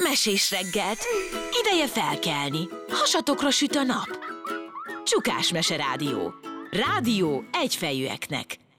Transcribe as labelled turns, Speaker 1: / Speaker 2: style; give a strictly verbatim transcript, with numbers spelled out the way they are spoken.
Speaker 1: Mesés reggelt! Ideje felkelni. Hasatokra süt a nap. Csukás Mese Rádió. Rádió egyfejűeknek.